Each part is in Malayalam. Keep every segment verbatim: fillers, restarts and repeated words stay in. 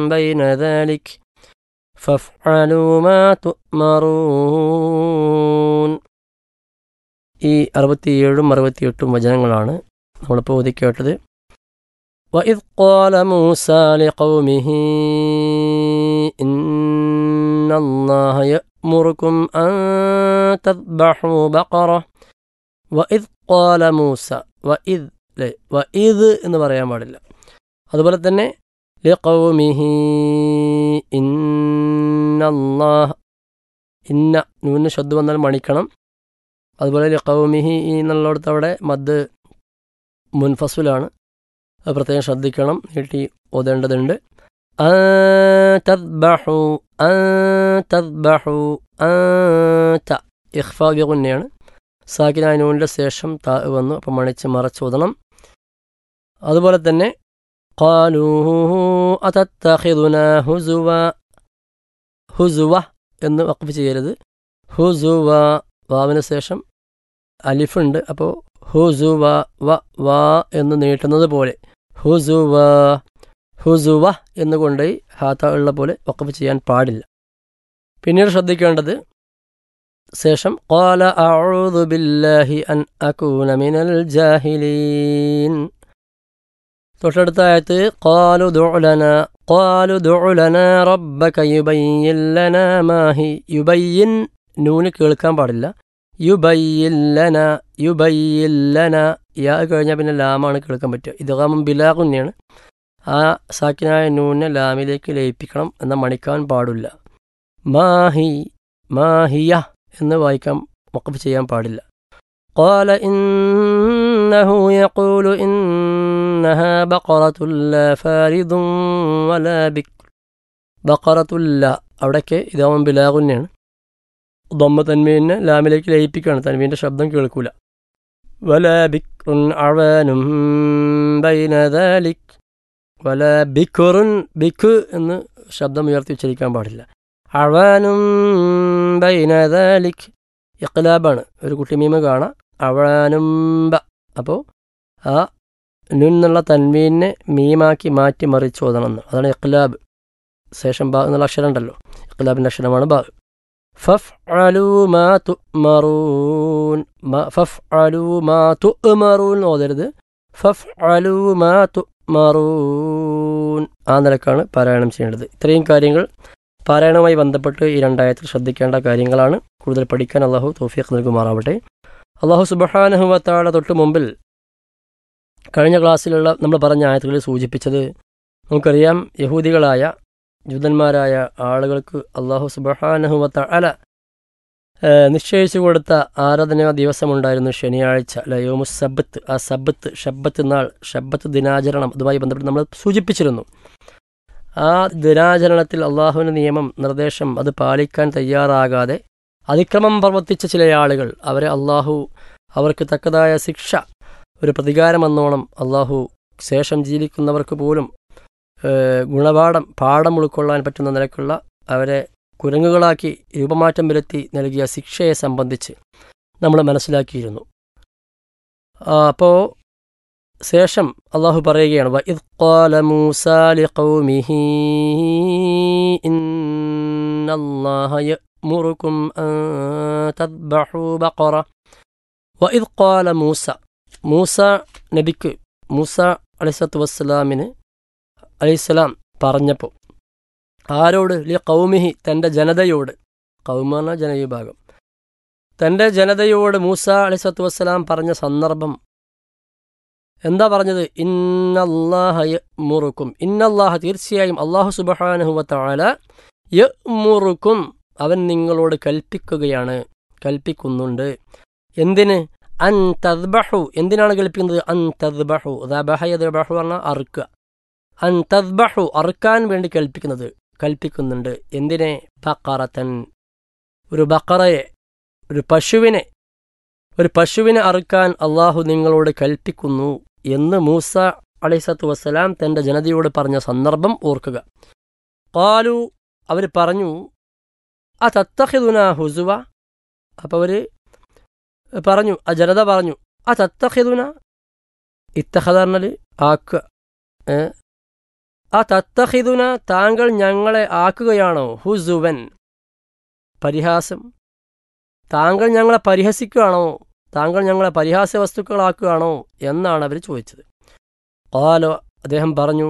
بين ذلك فافعلوا ما تؤمرون. ഈ അറുപത്തിയേഴും അറുപത്തിയെട്ടും വചനങ്ങളാണ് നമ്മളിപ്പോൾ ഓതി കേട്ടത്. وإذ قال موسى لقومه إن الله يأمركم أن تذبحوا بقرة. وإذ قال موسى وإذ وإذ എന്ന് പറയാൻ പാടില്ല. അതുപോലെ തന്നെ لقومه إن الله ഇന്ന നൂന് ശബ്ദം വന്നാൽ മണിക്കണം. അതുപോലെ ലഖൗമിഹി എന്നുള്ളിടത്ത് അവിടെ മദ് മുൻഫസുലാണ്, അത് പ്രത്യേകം ശ്രദ്ധിക്കണം, നീട്ടി ഓതേണ്ടതുണ്ട്. തദ്ബഹു തദ്ബഹു ഇഖ്ഫാ ബിഗുന്നയാണ്. സാക്കിനായ നൂനിൻ്റെ ശേഷം താ വന്നു, അപ്പം മണിച്ച് മറച്ചോതണം. അതുപോലെ തന്നെ ഖാലൂ അതത്തഖിദുനാ ഹുസുവ ഹുസുവ എന്ന് വഖഫ് ചെയ്യരുത്. ഹുസുവ വാവിന് ശേഷം അലിഫുണ്ട്, അപ്പോൾ ഹുസുവ വ വാ എന്ന് നീട്ടുന്നത് പോലെ ഹുസുവ ഹുസുവ എന്നുകൊണ്ട് ഹാത്ത ഉള്ള പോലെ വഖഫ് ചെയ്യാൻ പാടില്ല. പിന്നീട് ശ്രദ്ധിക്കേണ്ടത് ശേഷം ഖാല അഊദു ബില്ലാഹി അൻ അകൂന മിനൽ ജാഹിലീൻ. തൊട്ടടുത്ത ആയത്ത് ഖാലു ദുഉ ലനാ ഖാലു ദുഉ ലനാ റബ്ബക യുബയ്യിൻ ലനാ മാ ഹി. യുബയ്യിൻ നൂന് കേൾക്കാൻ പാടില്ല. യുബയ്യിൻ ലനാ യുബയ്യിൻ ലനാ യാ കഴിഞ്ഞാൽ പിന്നെ ലാമാണ് കേൾക്കാൻ പറ്റുക. ഇദ്ഗാമും ബിലാഗുന്നെയാണ്. ആ സാക്കിനായ നൂനെ ലാമിലേക്ക് ലയിപ്പിക്കണം, എന്നാൽ മണിക്കാൻ പാടില്ല. മാഹി മാഹിയ എന്ന് വായിക്കാൻ വഖഫ് ചെയ്യാൻ പാടില്ല. ഖാല ഇന്നഹു യഖൂലു ഇന്നഹാ ബഖറത്തുൻ ലാ ഫാരിദുൻ വലാ ബിക്ർ. ബഖറത്തുൻ ലാ അവിടെയൊക്കെ ഇദ്ഗാമും ബിലാഗുന്നെയാണ്. ദമ്മ തൻവീനെ ലാമിലേക്ക് ലയിപ്പിക്കുകയാണ്, തൻവീൻ്റെ ശബ്ദം കേൾക്കൂല. വലാ ബിക്റുൻ അവാനും ബൈന ദാലിക്. വലാ ബിക്റുൻ ബിക് എന്ന് ശബ്ദം ഉയർത്തി ഉച്ചരിക്കാൻ പാടില്ല. അവാനും ബൈന ദാലിക് ഇഖ്ലാബാണ്, ഒരു കുട്ടിമീമ കാണാം. അവാനും ബ, അപ്പോൾ ആ നുൻ എന്നുള്ള തൻവീനെ മീമാക്കി മാറ്റി മറിച്ച് ഓതണം. അതാണ് ഇഖ്ലാബ്. ശേഷം ബ എന്നുള്ള അക്ഷരം ഉണ്ടല്ലോ, ഇഖ്ലാബിൻ്റെ അക്ഷരമാണ് ബ. ഫഫ്അലൂ മാ തുഅ്മറൂൻ. ഫഫ്അലൂ മാ തുഅ്മറൂൻ ഓതരുത്. ഫഫ്അലൂ മാ തുഅ്മറൂൻ ആ നിലക്കാണ് പാരായണം ചെയ്യേണ്ടത്. ഇത്രയും കാര്യങ്ങൾ പാരായണവുമായി ബന്ധപ്പെട്ട് ഈ രണ്ടായത്തിൽ ശ്രദ്ധിക്കേണ്ട കാര്യങ്ങളാണ്. കൂടുതൽ പഠിക്കാൻ അള്ളാഹു തൗഫീഖ് നൽകുമാറാവട്ടെ. അള്ളാഹു സുബ്ഹാനഹു വ തആല തൊട്ട് മുമ്പിൽ കഴിഞ്ഞ ക്ലാസ്സിലുള്ള നമ്മൾ പറഞ്ഞ ആയത്തുകളിൽ സൂചിപ്പിച്ചത് നമുക്കറിയാം. യഹൂദികളായ ജൂതന്മാരായ ആളുകൾക്ക് അള്ളാഹു സുബ്ഹാനഹു വ തആല നിശ്ചയിച്ചു കൊടുത്ത ആരാധനാ ദിവസമുണ്ടായിരുന്നു ശനിയാഴ്ച, ലയൗമു സബ്ത്ത്. ആ സബ്ത്ത് ഷബ്ബത്ത് നാൾ, ഷബ്ബത്ത് ദിനാചരണം, അതുമായി ബന്ധപ്പെട്ട് നമ്മൾ സൂചിപ്പിച്ചിരുന്നു. ആ ദിനാചരണത്തിൽ അള്ളാഹുവിൻ്റെ നിയമം നിർദ്ദേശം അത് പാലിക്കാൻ തയ്യാറാകാതെ അതിക്രമം പ്രവർത്തിച്ച ചില ആളുകൾ, അവരെ അള്ളാഹു അവർക്ക് തക്കതായ ശിക്ഷ, ഒരു പ്രതികാരമെന്നോണം അള്ളാഹു ശേഷം ജീവിക്കുന്നവർക്ക് പോലും ഗുണപാഠം പാഠം ഉൾക്കൊള്ളാൻ പറ്റുന്ന നിലക്കുള്ള അവരെ കുരങ്ങുകളാക്കി രൂപമാറ്റം വരുത്തി നൽകിയ ശിക്ഷയെ സംബന്ധിച്ച് നമ്മൾ മനസ്സിലാക്കിയിരുന്നു. അപ്പോൾ ശേഷം അള്ളാഹു പറയുകയാണ്, വഇദ് ഖാല മൂസാ ലിഖൗമിഹി ഇന്നല്ലാഹ യഅ്മുറുകും അൻ തദ്ബഹു ബഖറ. വഇദ് ഖാല മൂസ, മൂസ നബിക്ക്, മൂസ അലൈഹിസ്സലാത്തു വസ്സലാമിന് അലൈഹിസ്സലാം പറഞ്ഞപ്പോൾ ആരോട്? ലി ഖൗമിഹി തൻ്റെ ജനതയോട്. ഖൗമ എന്ന ജനവിഭാഗം. തൻ്റെ ജനതയോട് മൂസ അലൈഹിസ്സലാത്തു വസ്സലാം പറഞ്ഞ സന്ദർഭം എന്താ പറഞ്ഞത്? ഇന്നല്ലാഹ യഅ്മുറുകും, ഇന്നല്ലാഹ തീർച്ചയായും അല്ലാഹു സുബ്ഹാനഹു വ തആല യഅ്മുറുകും അവൻ നിങ്ങളോട് കൽപ്പിക്കുകയാണ്, കൽപ്പിക്കുന്നുണ്ട്. എന്തിന്? അൻ തദ്ബഹു, എന്തിനാണ് കൽപ്പിക്കുന്നത്? അൻ തദ്ബഹു, ദബഹ യദ്ബഹു പറഞ്ഞാൽ അറുക്കുക. അൻ തദ്ബഹു അറുക്കാൻ വേണ്ടി കൽപ്പിക്കുന്നത്, കൽപ്പിക്കുന്നുണ്ട്. എന്തിനെ? ബഖറതൻ, ഒരു ബഖറയെ, ഒരു പശുവിനെ, ഒരു പശുവിനെ അറുക്കാൻ അള്ളാഹു നിങ്ങളോട് കൽപ്പിക്കുന്നു എന്ന് മൂസ അലൈഹിസ്സലാത്തു വസ്സലാം തൻ്റെ ജനതയോട് പറഞ്ഞ സന്ദർഭം ഓർക്കുക. ഖാലു അവർ പറഞ്ഞു, അതത്തഖിദുനാ ഹുസുവ. അപ്പോൾ അവർ പറഞ്ഞു, ആ ജനത പറഞ്ഞു, അതത്തഖിദുന, ഇത്തഖദ പറഞ്ഞാൽ ആക്കുക, ആ തത്തഹിദുന താങ്കൾ ഞങ്ങളെ ആക്കുകയാണോ ഹുസുവൻ പരിഹാസം, താങ്കൾ ഞങ്ങളെ പരിഹസിക്കുകയാണോ, താങ്കൾ ഞങ്ങളെ പരിഹാസ്യ വസ്തുക്കളാക്കുകയാണോ എന്നാണ് അവർ ചോദിച്ചത്. ഖാല അദ്ദേഹം പറഞ്ഞു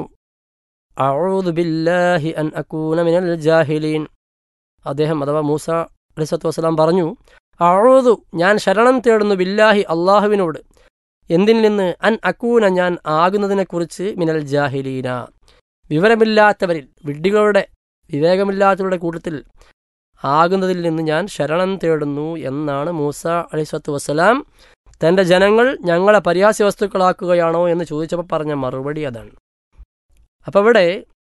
അഊദു ബില്ലാഹി അൻ അകൂന മിനൽ ജാഹിലീൻ. അദ്ദേഹം അഥവാ മൂസ അലൈഹിസ്സലാത്തു വസ്സലാം പറഞ്ഞു അഊദു ഞാൻ ശരണം തേടുന്നു ബില്ലാഹി അള്ളാഹുവിനോട്, എന്തിൽ നിന്ന്, അൻ അക്കൂന ഞാൻ ആകുന്നതിനെക്കുറിച്ച്, മിനൽ ജാഹിലീന വിവരമില്ലാത്തവരിൽ വിഡ്ഢികളുടെ വിവേകമില്ലാത്തവരുടെ കൂട്ടത്തിൽ ആകുന്നതിൽ നിന്ന് ഞാൻ ശരണം തേടുന്നു എന്നാണ് മൂസ അലൈഹിസ്സലാത്തു വസ്സലാം തൻ്റെ ജനങ്ങൾ ഞങ്ങളെ പരിഹാസ്യ വസ്തുക്കളാക്കുകയാണോ എന്ന് ചോദിച്ചപ്പോൾ പറഞ്ഞ മറുപടി അതാണ്. അപ്പോൾ ഇവിടെ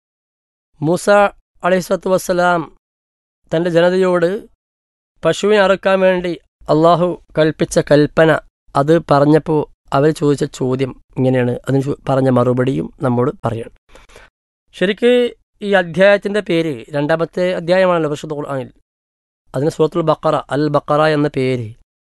മൂസ അലൈഹിസ്സലാത്തു വസ്സലാം തൻ്റെ ജനതയോട് പശുവിനെ അറുക്കാൻ വേണ്ടി അള്ളാഹു കൽപ്പിച്ച കൽപ്പന അത് പറഞ്ഞപ്പോൾ അവർ ചോദിച്ച ചോദ്യം ഇങ്ങനെയാണ്, അതിന് പറഞ്ഞ മറുപടിയും നമ്മോട് പറയണം. ശരിക്ക് ഈ അധ്യായത്തിൻ്റെ പേര് രണ്ടാമത്തെ അധ്യായമാണല്ലോ പരിശുദ്ധ ഖുർആനിൽ, അതിന് സൂറത്തുൽ ബഖറ അൽ ബഖറ എന്ന പേര്.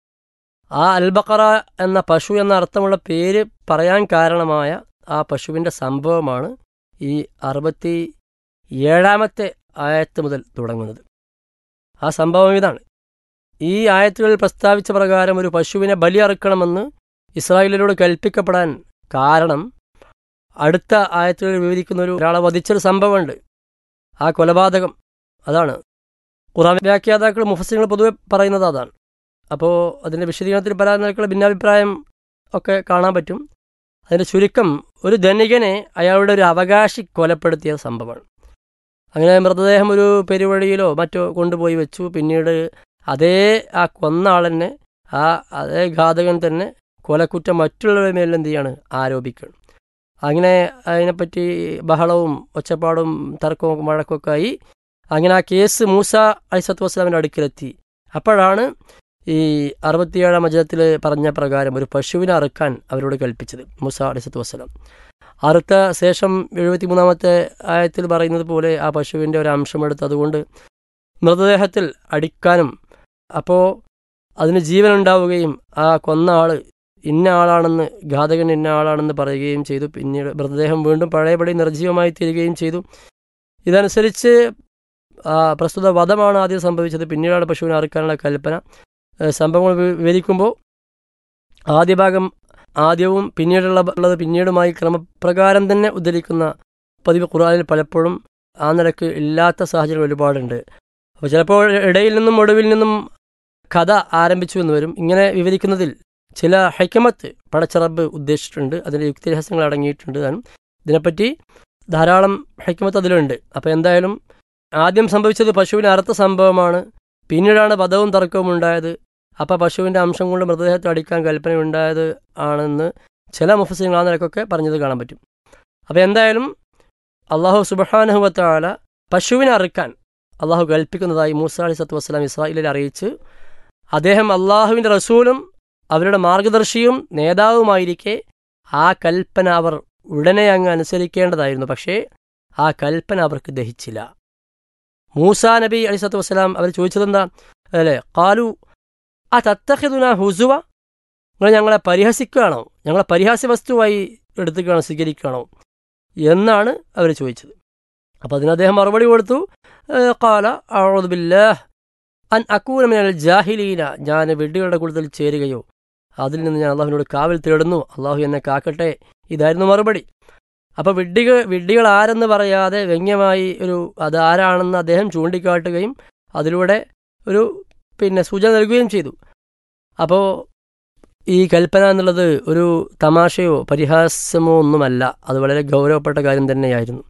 ആ അൽ ബഖറ എന്ന പശു എന്ന അർത്ഥമുള്ള പേര് പറയാൻ കാരണമായ ആ പശുവിൻ്റെ സംഭവമാണ് ഈ അറുപത്തി ഏഴാമത്തെ ആയത്ത് മുതൽ തുടങ്ങുന്നത്. ആ സംഭവം ഇതാണ്. ഈ ആയത്തുകളിൽ പ്രസ്താവിച്ച പ്രകാരം ഒരു പശുവിനെ ബലിയറുക്കണമെന്ന് ഇസ്രായേലിനോട് കൽപ്പിക്കപ്പെടാൻ കാരണം അടുത്ത ആയത്തുകളിൽ വിവരിക്കുന്ന ഒരു ഒരാളെ വധിച്ചൊരു സംഭവമുണ്ട്, ആ കൊലപാതകം. അതാണ് ഖുർആൻ വ്യാഖ്യാതാക്കൾ മുഫസ്സിറുകൾ പൊതുവെ പറയുന്നത് അതാണ്. അപ്പോൾ അതിൻ്റെ വിശദീകരണത്തിൽ പല നിലക്കുള്ള ഭിന്നാഭിപ്രായം ഒക്കെ കാണാൻ പറ്റും. അതിൻ്റെ ചുരുക്കം ഒരു ധനികനെ അയാളുടെ ഒരു അവകാശി കൊലപ്പെടുത്തിയ സംഭവമാണ്. അങ്ങനെ മൃതദേഹം ഒരു പെരുവഴിയിലോ മറ്റോ കൊണ്ടുപോയി വെച്ചു. പിന്നീട് അതേ ആ കൊന്ന ആളെന്നെ ആ അതേ ഘാതകൻ തന്നെ കൊലക്കുറ്റം മറ്റുള്ളവരുടെ മേലും എന്ത് ചെയ്യാണ് ആരോപിക്കണം. അങ്ങനെ അതിനെപ്പറ്റി ബഹളവും ഒച്ചപ്പാടും തർക്കവും വഴക്കൊക്കെ ആയി. അങ്ങനെ ആ കേസ് മൂസ അലൈഹിസ്സലാത്തു വസ്സലാമിൻ്റെ അടുക്കിലെത്തി. അപ്പോഴാണ് ഈ അറുപത്തിയേഴാം വചനത്തിൽ പറഞ്ഞ പ്രകാരം ഒരു പശുവിനെ അറുക്കാൻ അവരോട് കൽപ്പിച്ചത് മൂസ അലൈഹിസ്സലാത്തു വസ്സലാം. അറുത്ത ശേഷം എഴുപത്തി മൂന്നാമത്തെ ആയത്തിൽ പറയുന്നത് പോലെ ആ പശുവിൻ്റെ ഒരു അംശമെടുത്ത് അതുകൊണ്ട് മൃതദേഹത്തിൽ അടിക്കാനും അപ്പോൾ അതിന് ജീവനുണ്ടാവുകയും ആ കൊന്ന ആൾ ഇന്ന ആളാണെന്ന് ഘാതകൻ ഇന്ന ആളാണെന്ന് പറയുകയും ചെയ്തു. പിന്നീട് മൃതദേഹം വീണ്ടും പഴയപടി നിർജ്ജീവമായി തീരുകയും ചെയ്തു. ഇതനുസരിച്ച് പ്രസ്തുത വധമാണ് ആദ്യം സംഭവിച്ചത്. പിന്നീടാണ് പശുവിനെ അറുക്കാനുള്ള കൽപ്പന. സംഭവങ്ങൾ വിവരിക്കുമ്പോൾ ആദ്യ ഭാഗം ആദ്യവും പിന്നീടുള്ള ഉള്ളത് പിന്നീടുമായി ക്രമപ്രകാരം തന്നെ ഉദ്ധരിക്കുന്ന പതിവ് ഖുർആനിൽ പലപ്പോഴും ആ നിലക്ക് ഇല്ലാത്ത സാഹചര്യം ഒരുപാടുണ്ട്. അപ്പോൾ ചിലപ്പോൾ ഇടയിൽ നിന്നും ഒടുവിൽ നിന്നും കഥ ആരംഭിച്ചു എന്ന് വരും. ഇങ്ങനെ വിവരിക്കുന്നതിൽ ചില ഹൈക്കമത്ത് പടച്ചറബ് ഉദ്ദേശിച്ചിട്ടുണ്ട്, അതിൻ്റെ യുക്തിരഹസ്യങ്ങൾ അടങ്ങിയിട്ടുണ്ട്. താനും ഇതിനെപ്പറ്റി ധാരാളം ഹൈക്കമത്ത് അതിലുണ്ട്. അപ്പോൾ എന്തായാലും ആദ്യം സംഭവിച്ചത് പശുവിനെ അറുത്ത സംഭവമാണ്. പിന്നീടാണ് വധവും തർക്കവും ഉണ്ടായത്. അപ്പോൾ പശുവിൻ്റെ അംശം കൊണ്ട് മൃതദേഹത്തിൽ അടിക്കാൻ കൽപ്പനയുണ്ടായത് ആണെന്ന് ചില മുഫസ്സിറുകൾ ആ നിലക്കൊക്കെ പറഞ്ഞത് കാണാൻ പറ്റും. അപ്പോൾ എന്തായാലും അള്ളാഹു സുബ്ഹാനഹു വ തആല പശുവിനെ അറുക്കാൻ അള്ളാഹു കൽപ്പിക്കുന്നതായി മൂസ അലൈഹിസ്സലാത്തു വസ്സലാം ഇസ്രായേലിൽ അറിയിച്ച് അദ്ദേഹം അള്ളാഹുവിൻ്റെ റസൂലും അവരുടെ മാർഗദർശിയും നേതാവുമായിരിക്കെ ആ കൽപ്പന അവർ ഉടനെ അങ്ങ് അനുസരിക്കേണ്ടതായിരുന്നു. പക്ഷേ ആ കൽപ്പന അവർക്ക് ദഹിച്ചില്ല. മൂസ നബി അലൈഹിസ്സലാത്തു വസ്സലാം അവർ ചോദിച്ചതെന്താ അല്ലേ, ഖാലു ആ തത്തഖിദുന ഹുസുവ, നിങ്ങൾ ഞങ്ങളെ പരിഹസിക്കുകയാണോ, ഞങ്ങളെ പരിഹാസ്യ വസ്തുവായി എടുത്തുകയാണോ സ്വീകരിക്കുകയാണോ എന്നാണ് അവർ ചോദിച്ചത്. അപ്പോൾ അതിന് അദ്ദേഹം മറുപടി കൊടുത്തു, ഖാല അഊദു ബില്ലാഹ് അൻ അകൂന മിനൽ ജാഹിലീന, ഞാൻ വിഡ്ഢികളുടെ കൂട്ടത്തിൽ ചേരുകയോ അതിൽ നിന്ന് ഞാൻ അള്ളാഹുവിനോട് കാവൽ തേടുന്നു, അള്ളാഹു എന്നെ കാക്കട്ടെ. ഇതായിരുന്നു മറുപടി. അപ്പോൾ വിഡ്ഢികൾ വിഡ്ഢികൾ ആരെന്ന് പറയാതെ വ്യംഗ്യമായി ഒരു അതാരാണെന്ന് അദ്ദേഹം ചൂണ്ടിക്കാട്ടുകയും അതിലൂടെ ഒരു പിന്നെ സൂചന നൽകുകയും ചെയ്തു. അപ്പോൾ ഈ കൽപ്പന എന്നുള്ളത് ഒരു തമാശയോ പരിഹാസമോ ഒന്നുമല്ല, അത് വളരെ ഗൗരവപ്പെട്ട കാര്യം തന്നെയായിരുന്നു.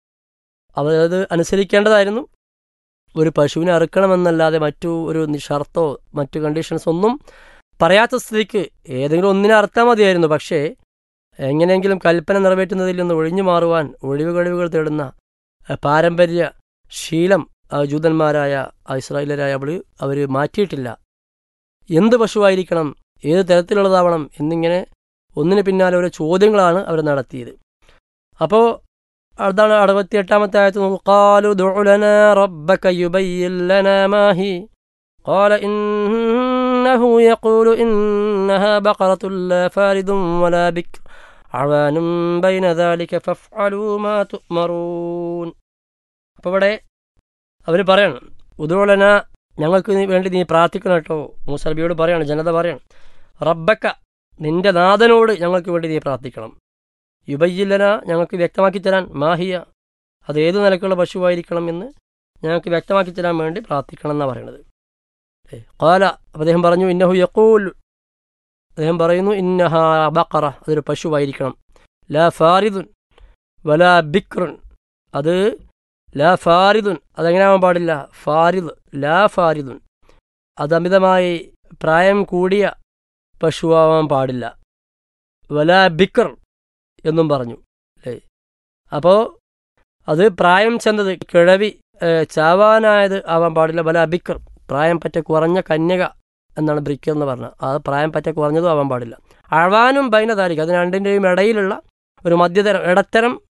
അവരത് അനുസരിക്കേണ്ടതായിരുന്നു. ഒരു പശുവിനെ അറുക്കണമെന്നല്ലാതെ മറ്റു ഒരു ഷർത്തോ മറ്റു കണ്ടീഷൻസ് ഒന്നും പറയാത്ത സ്ഥിതിക്ക് ഏതെങ്കിലും ഒന്നിനെ അറുത്താൽ മതിയായിരുന്നു. പക്ഷേ എങ്ങനെയെങ്കിലും കൽപ്പന നിറവേറ്റുന്നതിൽ നിന്ന് ഒഴിഞ്ഞു മാറുവാൻ ഒഴിവ് കഴിവുകൾ തേടുന്ന പാരമ്പര്യ ശീലം ജൂതന്മാരായ ഇസ്രായേലരായ അവൾ അവർ മാറ്റിയിട്ടില്ല. എന്ത് പശുവായിരിക്കണം, ഏത് തരത്തിലുള്ളതാവണം എന്നിങ്ങനെ ഒന്നിന് പിന്നാലെ ഓരോ ചോദ്യങ്ങളാണ് അവർ നടത്തിയത്. അപ്പോൾ അതാണ് അറുപത്തിയെട്ടാമത്തെ ആയത്ത്. ഖാലു ദുഉ ലനാ റബ്ബക യുബയ്യിൻ ലനാ മാ ഹി ഖാല ഇന്നഹു യഖൂലു ഇന്നഹാ ബഖറത്തുൻ ലാ ഫാരിദുൻ വലാ ബിക്ർ അഅ്വാനും ബൈന ദാലിക ഫഫ്അലൂ മാ തുഅ്മറൂൻ. അപ്പോൾ ഇവിടെ അവർ പറയണം, ഉദുഉലന, ഞങ്ങൾക്ക് നീ വേണ്ടി നീ പ്രാർത്ഥിക്കണം കേട്ടോ. മൂസ നബിയോട് പറയാണ്, ജനത പറയണം, റബ്ബക്ക, നിന്റെ നാഥനോട് ഞങ്ങൾക്ക് വേണ്ടി നീ പ്രാർത്ഥിക്കണം. യുബയ്യില്ലന, ഞങ്ങൾക്ക് വ്യക്തമാക്കി തരാൻ, മാഹിയ, അത് ഏത് നിലക്കുള്ള പശുവായിരിക്കണം എന്ന് ഞങ്ങൾക്ക് വ്യക്തമാക്കി തരാൻ വേണ്ടി പ്രാർത്ഥിക്കണം എന്നാണ് പറയണത്. ഖാല, അദ്ദേഹം പറഞ്ഞു, ഇന്നഹു യഖൂൽ, അദ്ദേഹം പറയുന്നു, ഇന്നഹ ബഖറ, അതൊരു പശുവായിരിക്കണം, ലാ ഫാരിദുൻ വലാ ബിക്റുൻ, അത് ലാ ഫാരിദുൻ, അതെങ്ങനെയാവാൻ പാടില്ല, ഫാരിദ്, ലാ ഫാരിദുൻ, അത് അമിതമായി പ്രായം കൂടിയ പശുവാവാൻ പാടില്ല, വലാ ബിക്ർ എന്നും പറഞ്ഞു അല്ലേ. അപ്പോൾ അത് പ്രായം ചെന്നത്, കിഴവി, ചാവാനായത് ആവാൻ പാടില്ല, വലാ ബിക്ർ, പ്രായം പറ്റ കുറഞ്ഞ കന്യക എന്നാണ് ബ്രിക്കർ എന്ന് പറഞ്ഞത്, അത് പ്രായം പറ്റ കുറഞ്ഞതും ആവാൻ പാടില്ല. അഴവാനും ബൈന താരിഖ്, അത് രണ്ടിൻ്റെയും ഇടയിലുള്ള ഒരു മധ്യതരം, ഇടത്തരം